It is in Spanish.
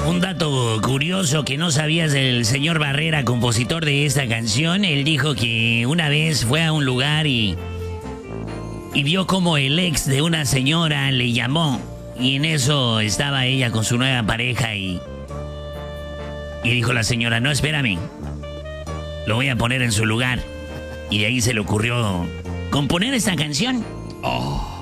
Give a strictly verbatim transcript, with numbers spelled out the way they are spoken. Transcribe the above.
Un dato curioso que no sabías del señor Barrera, compositor de esta canción. Él dijo que una vez fue a un lugar y, y vio como el ex de una señora le llamó. Y en eso estaba ella con su nueva pareja y... Y dijo la señora, no, espérame. Lo voy a poner en su lugar. Y de ahí se le ocurrió componer esta canción. Oh.